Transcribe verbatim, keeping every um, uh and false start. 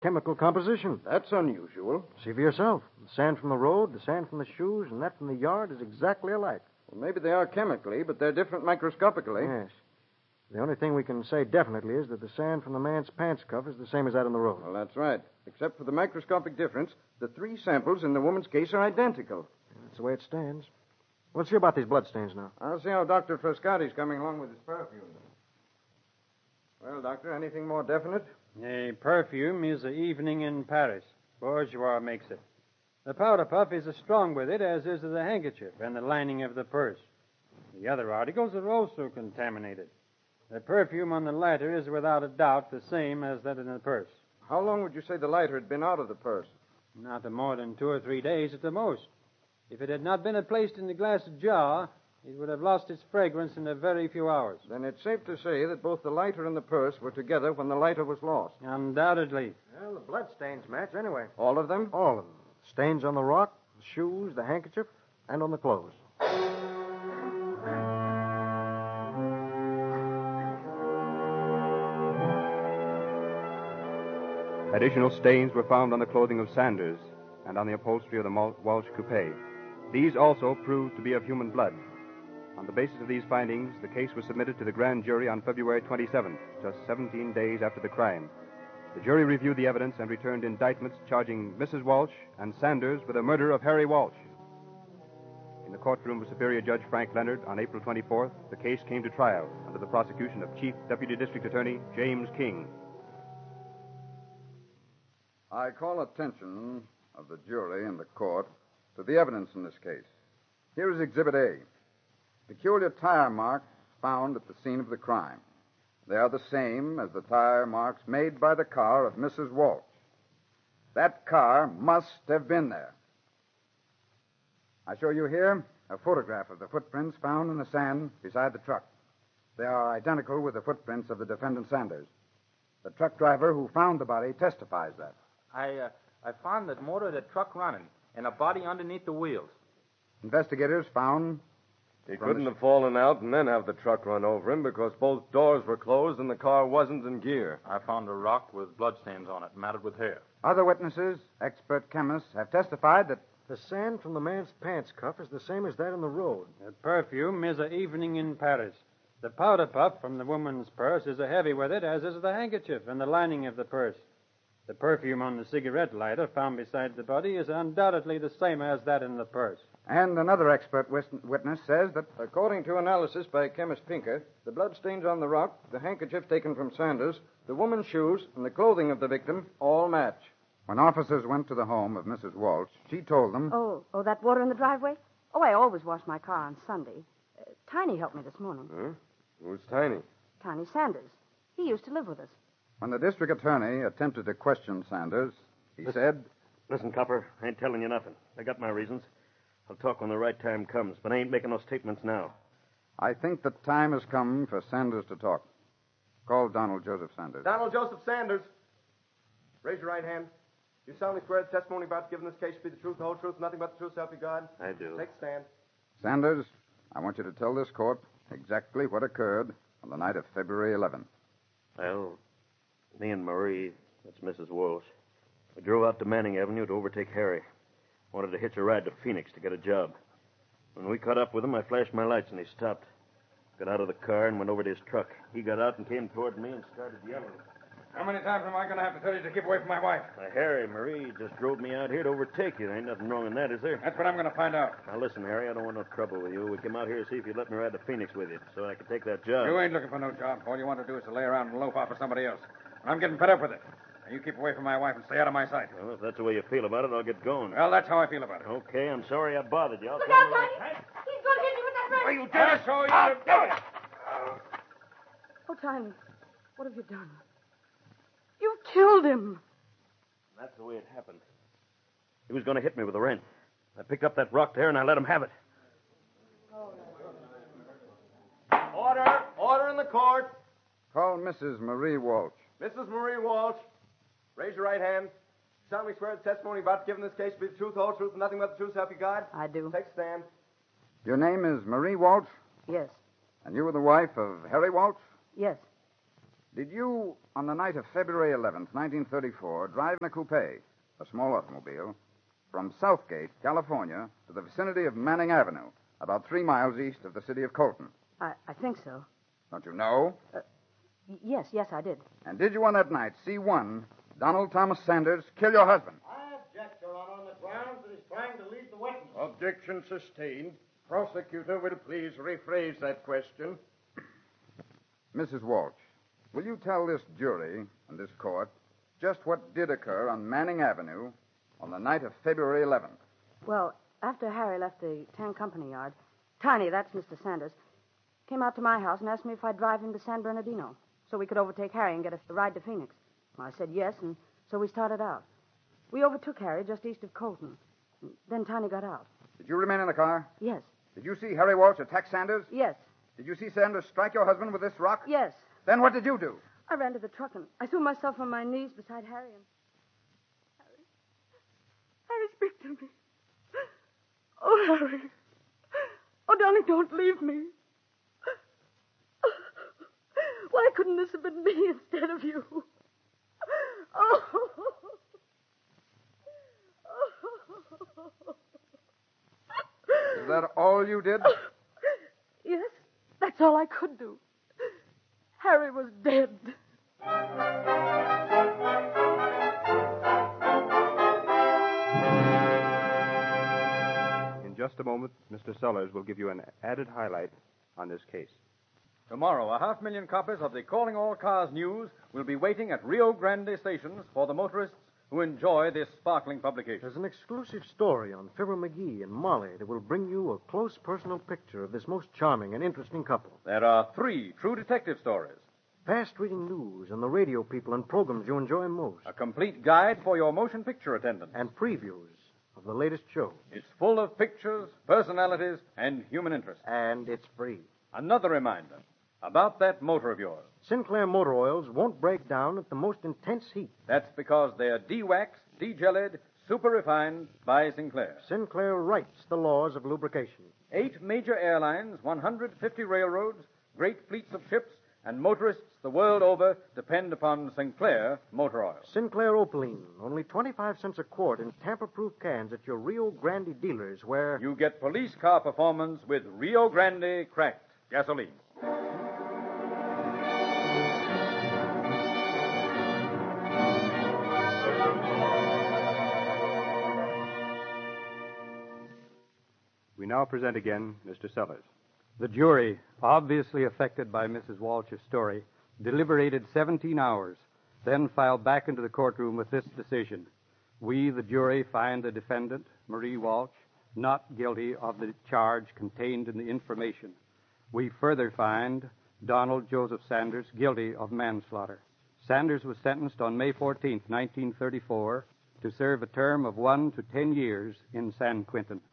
chemical composition. That's unusual. See for yourself. The sand from the road, the sand from the shoes, and that from the yard is exactly alike. Well, maybe they are chemically, but they're different microscopically. Yes. The only thing we can say definitely is that the sand from the man's pants cuff is the same as that on the road. Well, that's right. Except for the microscopic difference, the three samples in the woman's case are identical. That's the way it stands. Let's see about these bloodstains now. I'll see how Doctor Frascati's coming along with his perfume. Well, Doctor, anything more definite? A perfume is an evening in Paris. Bourgeois makes it. The powder puff is as strong with it as is the handkerchief and the lining of the purse. The other articles are also contaminated. The perfume on the lighter is without a doubt the same as that in the purse. How long would you say the lighter had been out of the purse? Not more than two or three days at the most. If it had not been placed in the glass jar, it would have lost its fragrance in a very few hours. Then it's safe to say that both the lighter and the purse were together when the lighter was lost. Undoubtedly. Well, the bloodstains match anyway. All of them? All of them. Stains on the rock, the shoes, the handkerchief, and on the clothes. Additional stains were found on the clothing of Sanders and on the upholstery of the Walsh coupe. These also proved to be of human blood. On the basis of these findings, the case was submitted to the grand jury on February twenty-seventh, just seventeen days after the crime. The jury reviewed the evidence and returned indictments charging Missus Walsh and Sanders with the murder of Harry Walsh. In the courtroom of Superior Judge Frank Leonard on April twenty-fourth, the case came to trial under the prosecution of Chief Deputy District Attorney James King. I call attention of the jury and the court to the evidence in this case. Here is Exhibit A. Peculiar tire marks found at the scene of the crime. They are the same as the tire marks made by the car of Missus Walsh. That car must have been there. I show you here a photograph of the footprints found in the sand beside the truck. They are identical with the footprints of the defendant Sanders. The truck driver who found the body testifies that. I, uh, I found the motor of the truck running and a body underneath the wheels. Investigators found... He couldn't have fallen out and then have the truck run over him because both doors were closed and the car wasn't in gear. I found a rock with bloodstains on it, matted with hair. Other witnesses, expert chemists, have testified that the sand from the man's pants cuff is the same as that in the road. The perfume is an evening in Paris. The powder puff from the woman's purse is a heavy with it, as is the handkerchief and the lining of the purse. The perfume on the cigarette lighter found beside the body is undoubtedly the same as that in the purse. And another expert witness says that, according to analysis by chemist Pinker, the bloodstains on the rock, the handkerchief taken from Sanders, the woman's shoes, and the clothing of the victim all match. When officers went to the home of Missus Walsh, she told them... Oh, oh, that water in the driveway? Oh, I always wash my car on Sunday. Uh, Tiny helped me this morning. Huh? Who's Tiny? Tiny Sanders. He used to live with us. When the district attorney attempted to question Sanders, he listen, said... Listen, Copper, I ain't telling you nothing. I got my reasons. I'll talk when the right time comes, but I ain't making no statements now. I think the time has come for Sanders to talk. Call Donald Joseph Sanders. Donald Joseph Sanders. Raise your right hand. You solemnly swear the testimony about to give in this case be the truth, the whole truth, nothing but the truth, so help you God? I do. Take a stand. Sanders, I want you to tell this court exactly what occurred on the night of February eleventh. Well, me and Marie, that's Missus Walsh, we drove out to Manning Avenue to overtake Harry. Wanted to hitch a ride to Phoenix to get a job. When we caught up with him, I flashed my lights and he stopped. Got out of the car and went over to his truck. He got out and came toward me and started yelling. How many times am I going to have to tell you to keep away from my wife? Now, Harry, Marie just drove me out here to overtake you. There ain't nothing wrong in that, is there? That's what I'm going to find out. Now, listen, Harry, I don't want no trouble with you. We came out here to see if you'd let me ride to Phoenix with you so I could take that job. You ain't looking for no job. All you want to do is to lay around and loaf off for somebody else. I'm getting fed up with it. Now, you keep away from my wife and stay out of my sight. Well, if that's the way you feel about it, I'll get going. Well, that's how I feel about it. Okay, I'm sorry I bothered you. I'll Look tell out, you... Tiny! He's going to hit you with that knife! Are you dead? So you should do it. Oh, Tiny, what have you done? You killed him. That's the way it happened. He was going to hit me with a wrench. I picked up that rock there and I let him have it. Order! Order in the court. Call Missus Marie Walsh. Missus Marie Walsh. Raise your right hand. Solemnly swear the testimony about to give in this case be the truth, the whole truth, and nothing but the truth, so help you God? I do. Take a stand. Your name is Marie Walsh? Yes. And you were the wife of Harry Walsh? Yes. Did you, on the night of February eleventh, nineteen thirty-four, drive in a coupe, a small automobile, from Southgate, California, to the vicinity of Manning Avenue, about three miles east of the city of Colton? I, I think so. Don't you know? Uh, y- yes, yes, I did. And did you on that night see one, Donald Thomas Sanders, kill your husband? I object, Your Honor, on the grounds that he's trying to lead the witness. Objection sustained. Prosecutor will please rephrase that question. Missus Walsh, will you tell this jury and this court just what did occur on Manning Avenue on the night of February eleventh? Well, after Harry left the Tan Company yard, Tiny, that's Mister Sanders, came out to my house and asked me if I'd drive him to San Bernardino so we could overtake Harry and get a ride to Phoenix. Well, I said yes, and so we started out. We overtook Harry just east of Colton. Then Tiny got out. Did you remain in the car? Yes. Did you see Harry Walsh attack Sanders? Yes. Did you see Sanders strike your husband with this rock? Yes. Then what did you do? I ran to the truck and I threw myself on my knees beside Harry and... Harry... Harry, speak to me. Oh, Harry. Oh, darling, don't leave me. Why couldn't this have been me instead of you? Oh. Is that all you did? Yes, that's all I could do. Harry was dead. In just a moment, Mister Sellers will give you an added highlight on this case. Tomorrow, a half million copies of the Calling All Cars news will be waiting at Rio Grande stations for the motorists who enjoy this sparkling publication. There's an exclusive story on Fibber McGee and Molly that will bring you a close personal picture of this most charming and interesting couple. There are three true detective stories. Fast-reading news and the radio people and programs you enjoy most. A complete guide for your motion picture attendant. And previews of the latest show. It's full of pictures, personalities, and human interest. And it's free. Another reminder about that motor of yours. Sinclair motor oils won't break down at the most intense heat. That's because they're de-waxed, de-jellied, super refined by Sinclair. Sinclair writes the laws of lubrication. Eight major airlines, one hundred fifty railroads, great fleets of ships, and motorists the world over depend upon Sinclair motor oil. Sinclair Opaline, only twenty-five cents a quart in tamper-proof cans at your Rio Grande dealers where... You get police car performance with Rio Grande cracked gasoline. We now present again Mister Sellers. The jury, obviously affected by Missus Walsh's story, deliberated seventeen hours, then filed back into the courtroom with this decision. We, the jury, find the defendant, Marie Walsh, not guilty of the charge contained in the information. We further find Donald Joseph Sanders guilty of manslaughter. Sanders was sentenced on May fourteenth, nineteen thirty-four, to serve a term of one to ten years in San Quentin.